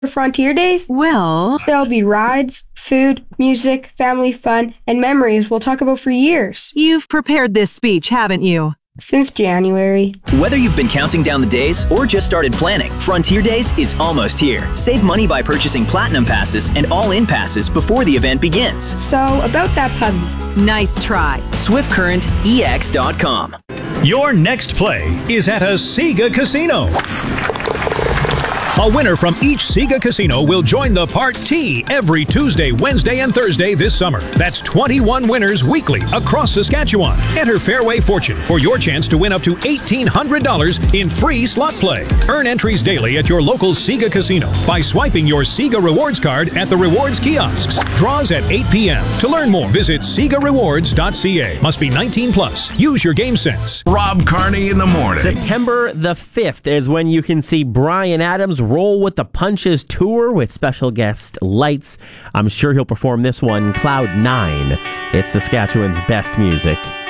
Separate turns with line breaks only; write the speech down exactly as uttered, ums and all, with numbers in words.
Frontier Days?
Well,
There'll be rides, food, music, family fun, and memories we'll talk about for years.
you've prepared this speech, haven't you?
Since January.
Whether you've been counting down the days or just started planning, Frontier Days is almost here. Save money by purchasing Platinum Passes and All-In Passes before the event begins.
So, about that puggy.
Nice try.
Swift Current E X dot com.
Your next play is at a Sega Casino. A winner from each Sega Casino will join the Part T every Tuesday, Wednesday, and Thursday this summer. That's twenty-one winners weekly across Saskatchewan. Enter Fairway Fortune for your chance to win up to eighteen hundred dollars in free slot play. Earn entries daily at your local Sega Casino by swiping your Sega Rewards card at the rewards kiosks. Draws at eight p.m. To learn more, visit Sega Rewards dot c a. Must be nineteen plus. Use your game sense.
Rob Carney in the morning.
September the fifth is when you can see Bryan Adams roll with the Punches tour with special guest Lights. I'm sure he'll perform this one, Cloud nine. It's Saskatchewan's best music.